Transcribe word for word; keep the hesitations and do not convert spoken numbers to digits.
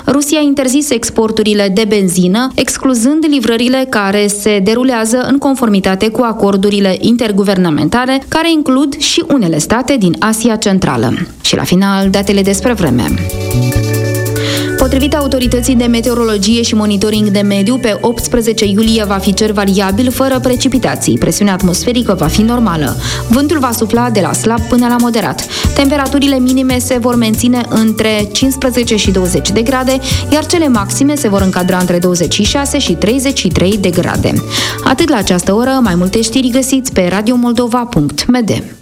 Rusia a interzis exporturile de benzină, excluzând livrările care se derulează în conformitate cu acordurile interguvernamentale, care includ și unele state din Asia Centrală. Și la final, datele despre vreme. Potrivit autorității de meteorologie și monitoring de mediu, pe optsprezece iulie va fi cer variabil, fără precipitații. Presiunea atmosferică va fi normală. Vântul va sufla de la slab până la moderat. Temperaturile minime se vor menține între cincisprezece și douăzeci de grade, iar cele maxime se vor încadra între douăzeci și șase și treizeci și trei de grade. Atât la această oră, mai multe știri găsiți pe radio moldova punct m d.